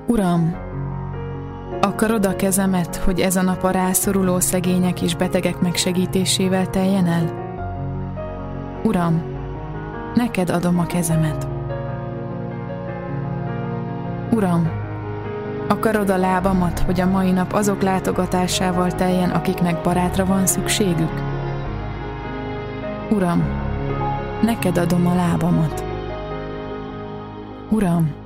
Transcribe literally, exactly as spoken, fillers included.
Uram, akarod a kezemet, hogy ez a nap a rászoruló szegények és betegek megsegítésével teljen el? Uram, neked adom a kezemet. Uram, akarod a lábamat, hogy a mai nap azok látogatásával teljen, akiknek barátra van szükségük? Uram, neked adom a lábamat. Uram,